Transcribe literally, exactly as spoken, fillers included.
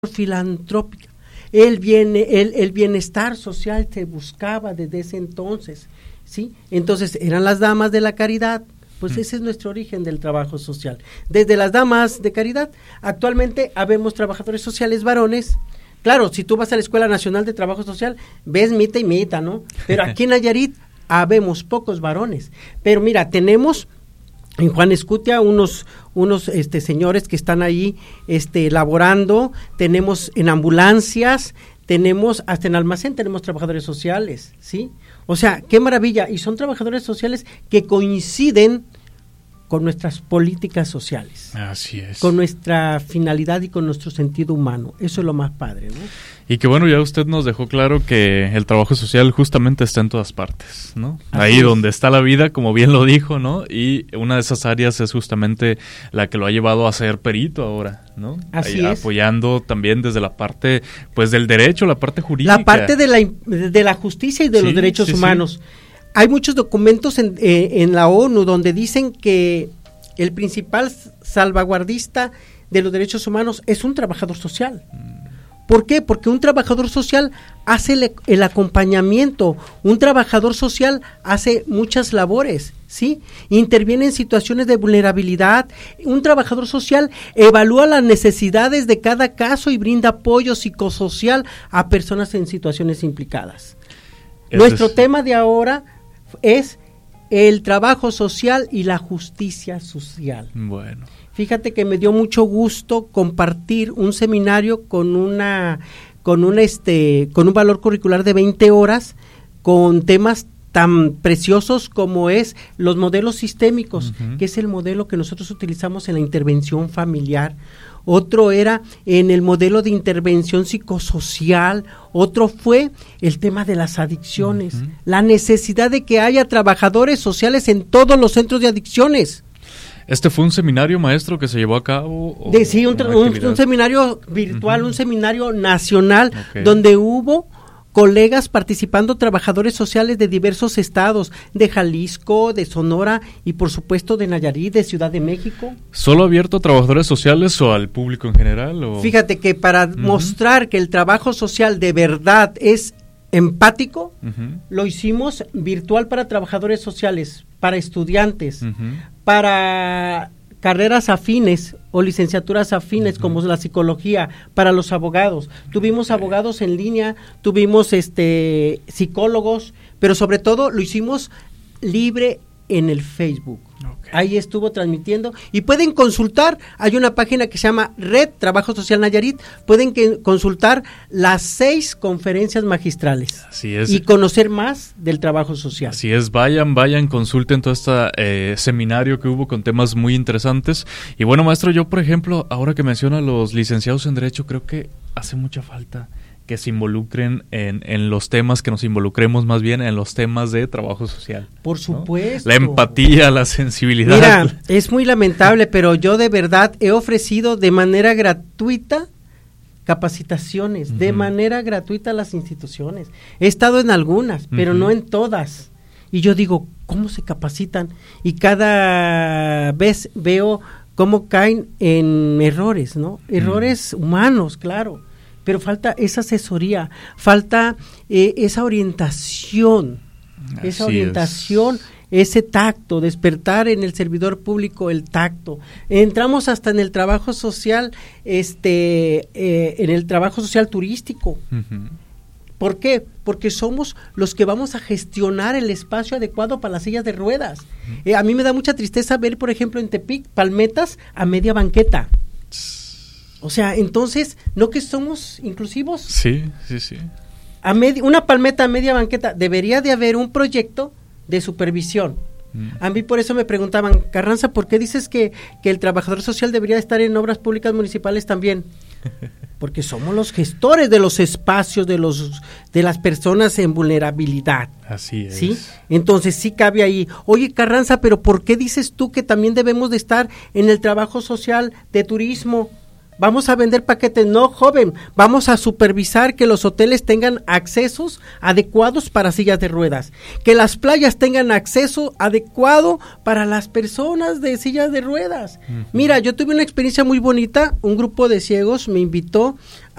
filantrópica. El, bien, el, el bienestar social se buscaba desde ese entonces, ¿sí? Entonces eran las damas de la caridad, pues ese es nuestro origen del trabajo social. Desde las damas de caridad, actualmente habemos trabajadores sociales varones. Claro, si tú vas a la Escuela Nacional de Trabajo Social, ves mita y mita, ¿no? Pero aquí en Nayarit habemos pocos varones. Pero mira, tenemos en Juan Escutia unos unos este señores que están ahí este laborando, tenemos en ambulancias, tenemos hasta en almacén tenemos trabajadores sociales, ¿sí? O sea, qué maravilla, y son trabajadores sociales que coinciden con nuestras políticas sociales. Así es. Con nuestra finalidad y con nuestro sentido humano. Eso es lo más padre, ¿no? Y que bueno, ya usted nos dejó claro que el trabajo social justamente está en todas partes, ¿no? Así Ahí es. Donde está la vida, como bien lo dijo, ¿no? Y una de esas áreas es justamente la que lo ha llevado a ser perito ahora, ¿no? Así Ahí, es. Apoyando también desde la parte, pues, del derecho, la parte jurídica. La parte de la, de la justicia y de sí, los derechos sí, humanos. Sí. Hay muchos documentos en, eh, en la ONU donde dicen que el principal salvaguardista de los derechos humanos es un trabajador social. ¿Por qué? Porque un trabajador social hace el, el acompañamiento, un trabajador social hace muchas labores, ¿sí? Interviene en situaciones de vulnerabilidad, un trabajador social evalúa las necesidades de cada caso y brinda apoyo psicosocial a personas en situaciones implicadas. Ese Nuestro es... tema de ahora es el trabajo social y la justicia social. Bueno. Fíjate que me dio mucho gusto compartir un seminario con una con un este con un valor curricular de veinte horas con temas tan preciosos como es los modelos sistémicos, uh-huh. que es el modelo que nosotros utilizamos en la intervención familiar. Otro era en el modelo de intervención psicosocial, otro fue el tema de las adicciones, uh-huh. la necesidad de que haya trabajadores sociales en todos los centros de adicciones. ¿Este fue un seminario, maestro, que se llevó a cabo? O de, sí, un, un, un seminario virtual, uh-huh. un seminario nacional, okay. donde hubo colegas participando, trabajadores sociales de diversos estados, de Jalisco, de Sonora y por supuesto de Nayarit, de Ciudad de México. ¿Solo abierto a trabajadores sociales o al público en general? O? Fíjate que para uh-huh. mostrar que el trabajo social de verdad es empático, uh-huh. lo hicimos virtual para trabajadores sociales, para estudiantes, uh-huh. para carreras afines o licenciaturas afines uh-huh. como la psicología, para los abogados. Tuvimos okay. abogados en línea, tuvimos este psicólogos, pero sobre todo lo hicimos libre en el Facebook. Okay. Ahí estuvo transmitiendo y pueden consultar, hay una página que se llama Red Trabajo Social Nayarit, pueden que, consultar las seis conferencias magistrales. Así es. Y conocer más del trabajo social. Así es, vayan, vayan, consulten todo este eh, seminario que hubo con temas muy interesantes. Y bueno, maestro, yo por ejemplo, ahora que menciona a los licenciados en Derecho, creo que hace mucha falta que se involucren en, en los temas, que nos involucremos más bien en los temas de trabajo social. Por supuesto. ¿No? La empatía, la sensibilidad. Mira, es muy lamentable, pero yo de verdad he ofrecido de manera gratuita capacitaciones, uh-huh. de manera gratuita a las instituciones. He estado en algunas, pero uh-huh. no en todas. Y yo digo, ¿cómo se capacitan? Y cada vez veo cómo caen en errores, ¿no? Errores uh-huh. humanos, claro. Pero falta esa asesoría, falta eh, esa orientación, Así esa orientación, es. ese tacto, despertar en el servidor público el tacto. Entramos hasta en el trabajo social, este, eh, en el trabajo social turístico. Uh-huh. ¿Por qué? Porque somos los que vamos a gestionar el espacio adecuado para las sillas de ruedas. Uh-huh. Eh, a mí me da mucha tristeza ver, por ejemplo, en Tepic, palmetas a media banqueta. O sea, entonces, ¿no que somos inclusivos? Sí, sí, sí. A medi- una palmeta a media banqueta, debería de haber un proyecto de supervisión. Mm. A mí por eso me preguntaban, Carranza, ¿por qué dices que, que el trabajador social debería estar en obras públicas municipales también? Porque somos los gestores de los espacios, de los de las personas en vulnerabilidad. Así es. ¿Sí? Entonces sí cabe ahí. Oye, Carranza, ¿pero por qué dices tú que también debemos de estar en el trabajo social de turismo? vamos a vender paquetes. No, joven, vamos a supervisar que los hoteles tengan accesos adecuados para sillas de ruedas, que las playas tengan acceso adecuado para las personas de sillas de ruedas. Uh-huh. Mira, yo tuve una experiencia muy bonita, un grupo de ciegos me invitó